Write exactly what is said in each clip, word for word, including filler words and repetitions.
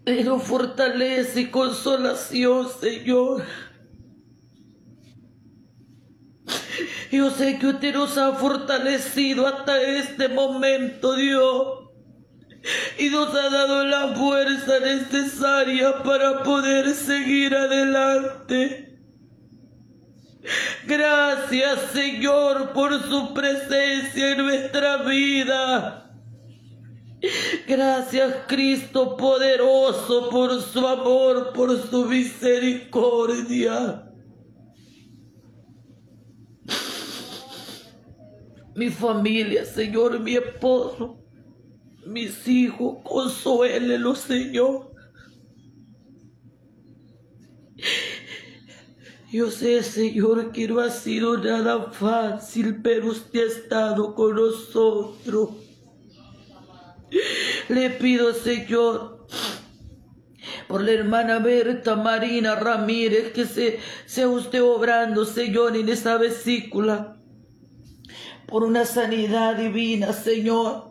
pero fortaleza y consolación, Señor. Yo sé que usted nos ha fortalecido hasta este momento, Dios, y nos ha dado la fuerza necesaria para poder seguir adelante. Gracias, Señor, por su presencia en nuestra vida. Gracias, Cristo poderoso, por su amor, por su misericordia. Mi familia, Señor, mi esposo, mis hijos, consuélelos, Señor. Yo sé, Señor, que no ha sido nada fácil, pero usted ha estado con nosotros. Le pido, Señor, por la hermana Berta Marina Ramírez, que se, sea usted obrando, Señor, en esa vesícula, por una sanidad divina, Señor.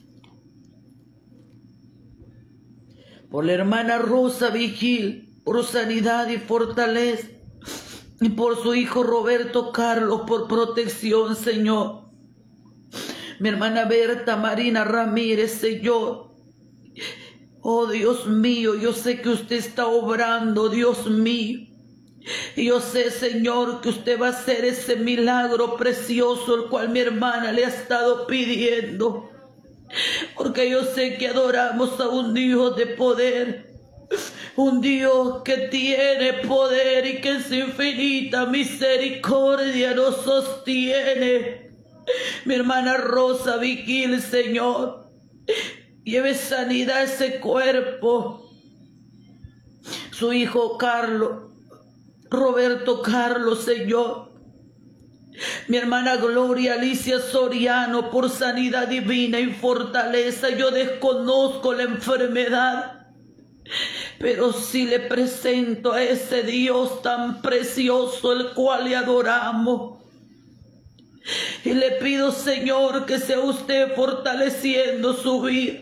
Por la hermana Rosa Vigil, por sanidad y fortaleza. Y por su hijo Roberto Carlos, por protección, Señor. Mi hermana Berta Marina Ramírez, Señor. Oh, Dios mío, yo sé que usted está obrando, Dios mío. Y yo sé, Señor, que usted va a hacer ese milagro precioso, el cual mi hermana le ha estado pidiendo. Porque yo sé que adoramos a un Dios de poder. Un Dios que tiene poder y que en su infinita misericordia nos sostiene. Mi hermana Rosa Vigil, Señor, lleve sanidad a ese cuerpo. Su hijo Carlos, Roberto Carlos, Señor. Mi hermana Gloria Alicia Soriano, por sanidad divina y fortaleza. Yo desconozco la enfermedad, pero sí le presento a ese Dios tan precioso, el cual le adoramos. Y le pido, Señor, que sea usted fortaleciendo su vida.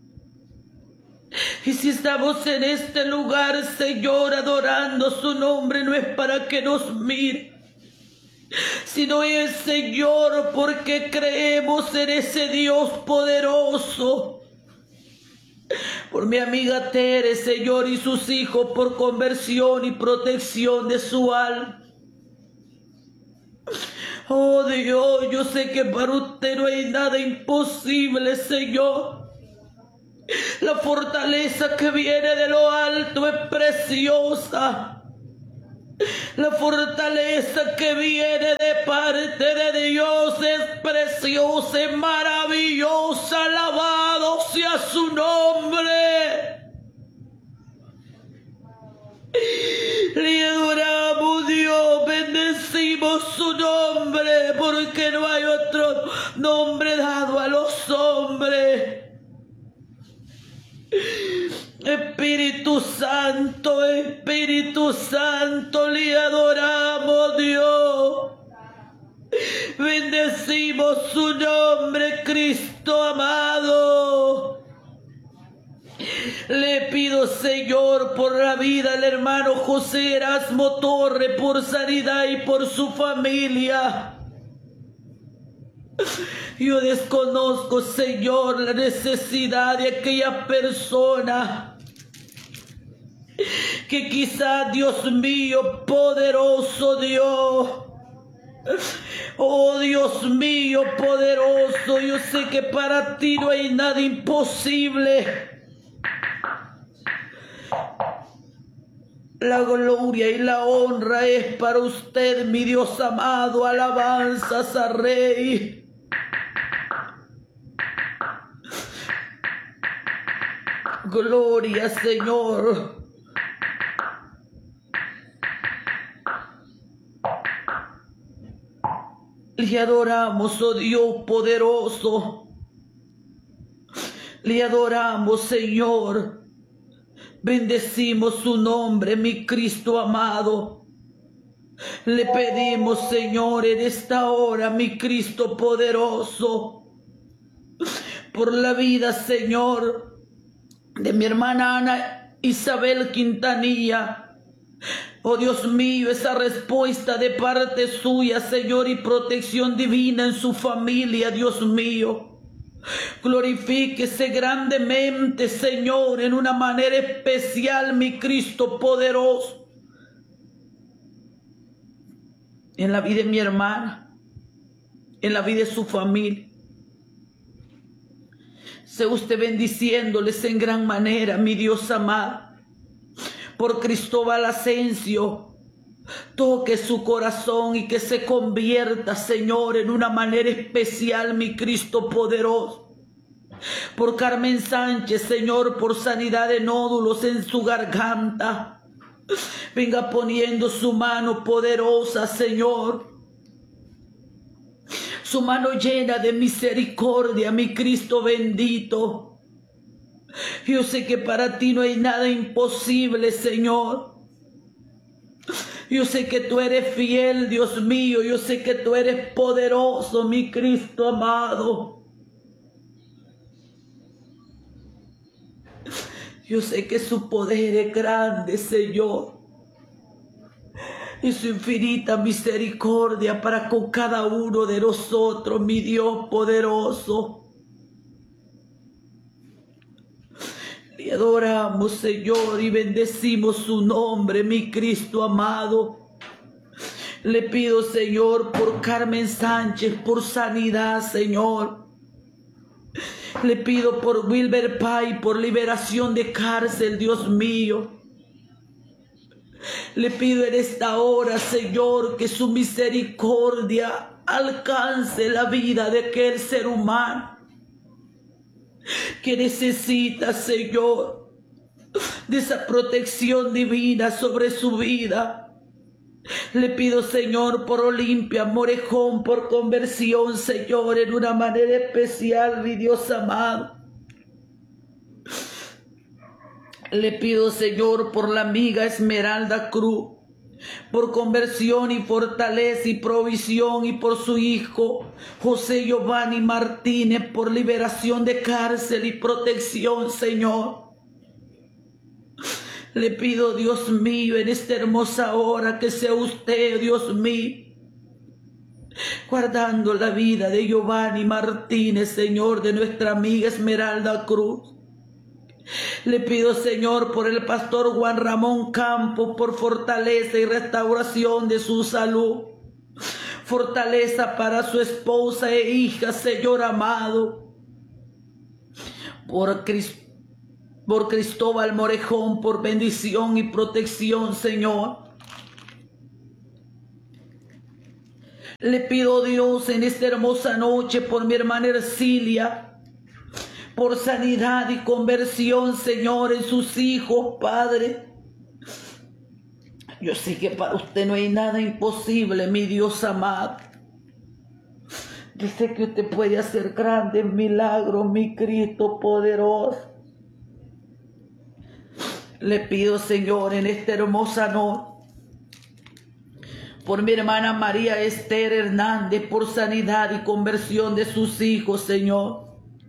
Y si estamos en este lugar, Señor, adorando su nombre, no es para que nos mire, sino es, Señor, porque creemos en ese Dios poderoso. Por mi amiga Tere, Señor, y sus hijos, por conversión y protección de su alma. Oh Dios, yo sé que para usted no hay nada imposible, Señor. La fortaleza que viene de lo alto es preciosa. La fortaleza que viene de parte de Dios es preciosa, es maravillosa. Alabado sea su nombre. Le adoramos, Dios, bendecimos su nombre, porque no hay otro nombre dado a los hombres. Espíritu Santo, Espíritu Santo, le adoramos, Dios. Bendecimos su nombre, Cristo amado. Le pido, Señor, por la vida del hermano José Erasmo Torre, por sanidad y por su familia. Yo desconozco, Señor, la necesidad de aquella persona que quizá, Dios mío, poderoso Dios, oh Dios mío, poderoso, yo sé que para ti no hay nada imposible. La gloria y la honra es para usted, mi Dios amado. Alabanzas al Rey. Gloria, Señor. Le adoramos, oh Dios poderoso. Le adoramos, Señor. Bendecimos su nombre, mi Cristo amado. Le pedimos, Señor, en esta hora, mi Cristo poderoso, por la vida, Señor, de mi hermana Ana Isabel Quintanilla. Oh Dios mío, esa respuesta de parte suya, Señor, y protección divina en su familia, Dios mío. Glorifíquese grandemente, Señor, en una manera especial, mi Cristo poderoso, en la vida de mi hermana, en la vida de su familia. Sea usted bendiciéndoles en gran manera, mi Dios amado. Por Cristóbal Asensio, toque su corazón y que se convierta, Señor, en una manera especial, mi Cristo poderoso. Por Carmen Sánchez, Señor, por sanidad de nódulos en su garganta. Venga poniendo su mano poderosa, Señor. Su mano llena de misericordia, mi Cristo bendito. Yo sé que para ti no hay nada imposible, Señor. Yo sé que tú eres fiel, Dios mío. Yo sé que tú eres poderoso, mi Cristo amado. Yo sé que su poder es grande, Señor. Y su infinita misericordia para con cada uno de nosotros, mi Dios poderoso. Le adoramos, Señor, y bendecimos su nombre, mi Cristo amado. Le pido, Señor, por Carmen Sánchez, por sanidad, Señor. Le pido por Wilber Pay, por liberación de cárcel, Dios mío. Le pido en esta hora, Señor, que su misericordia alcance la vida de aquel ser humano que necesita, Señor, de esa protección divina sobre su vida. Le pido, Señor, por Olimpia Morejón, por conversión, Señor, en una manera especial, mi Dios amado. Le pido, Señor, por la amiga Esmeralda Cruz, por conversión y fortaleza y provisión, y por su hijo José Giovanni Martínez, por liberación de cárcel y protección, Señor. Le pido, Dios mío, en esta hermosa hora, que sea usted, Dios mío, guardando la vida de Giovanni Martínez, Señor, de nuestra amiga Esmeralda Cruz. Le pido, Señor, por el pastor Juan Ramón Campos, por fortaleza y restauración de su salud. Fortaleza para su esposa e hija, Señor amado. Por, Crist por Cristóbal Morejón, por bendición y protección, Señor. Le pido, Dios, en esta hermosa noche, por mi hermana Ercilia, por sanidad y conversión, Señor, en sus hijos, Padre. Yo sé que para usted no hay nada imposible, mi Dios amado. Yo sé que usted puede hacer grandes milagros, mi Cristo poderoso. Le pido, Señor, en esta hermosa noche, por mi hermana María Esther Hernández, por sanidad y conversión de sus hijos, Señor.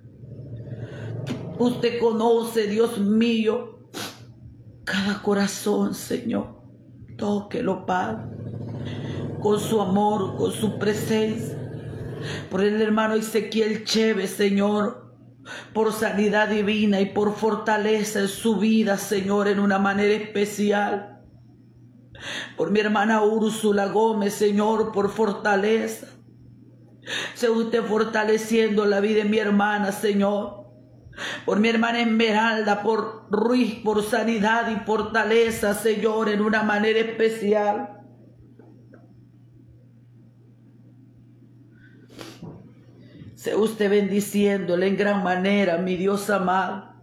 Usted conoce, Dios mío, cada corazón, Señor. Tóquelo, Padre, con su amor, con su presencia. Por el hermano Ezequiel Chévez, Señor, por sanidad divina y por fortaleza en su vida, Señor, en una manera especial. Por mi hermana Úrsula Gómez, Señor, por fortaleza. Sea usted fortaleciendo la vida de mi hermana, Señor. Por mi hermana Esmeralda, por Ruiz, por sanidad y fortaleza, Señor, en una manera especial. Sea usted bendiciéndole en gran manera, mi Dios amado.